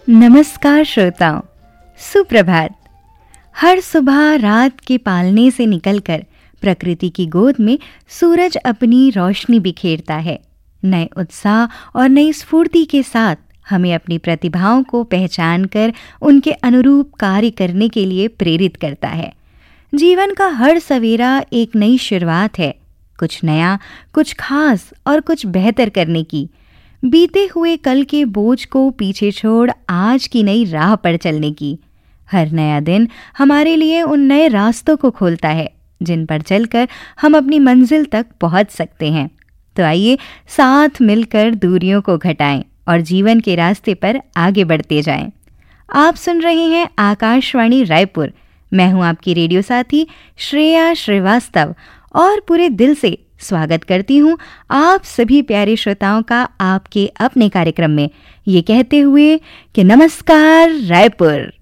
नमस्कार श्रोताओं, सुप्रभात। हर सुबह रात के पालने से निकलकर प्रकृति की गोद में सूरज अपनी रोशनी बिखेरता है। नए उत्साह और नई स्फूर्ति के साथ हमें अपनी प्रतिभाओं को पहचान कर उनके अनुरूप कार्य करने के लिए प्रेरित करता है। जीवन का हर सवेरा एक नई शुरुआत है, कुछ नया, कुछ खास और कुछ बेहतर करने की। बीते हुए कल के बोझ को पीछे छोड़ आज की नई राह पर चलने की। हर नया दिन हमारे लिए उन नए रास्तों को खोलता है जिन पर चलकर हम अपनी मंजिल तक पहुंच सकते हैं। तो आइए साथ मिलकर दूरियों को घटाएं और जीवन के रास्ते पर आगे बढ़ते जाएं। आप सुन रहे हैं आकाशवाणी रायपुर। मैं हूं आपकी रेडियो साथी श्रेया श्रीवास्तव और पूरे दिल से स्वागत करती हूं आप सभी प्यारे श्रोताओं का आपके अपने कार्यक्रम में, ये कहते हुए कि नमस्कार रायपुर।